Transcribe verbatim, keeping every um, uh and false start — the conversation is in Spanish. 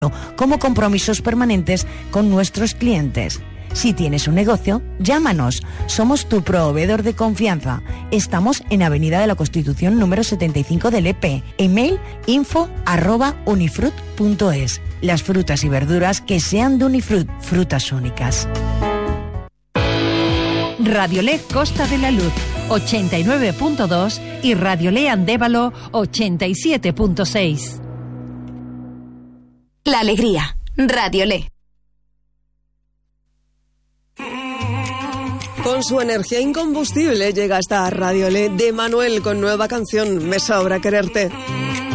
contrato como compromisos permanentes con nuestros clientes. Si tienes un negocio, llámanos. Somos tu proveedor de confianza. Estamos en Avenida de la Constitución número setenta y cinco del E P. Email info arroba unifrut punto es. Las frutas y verduras que sean de Unifrut, frutas únicas. Radiolé Costa de la Luz ochenta y nueve punto dos y Radiolé Andévalo ochenta y siete punto seis. La alegría. Radiolé. Con su energía incombustible llega hasta Radiolé de Manuel con nueva canción Me sobra quererte.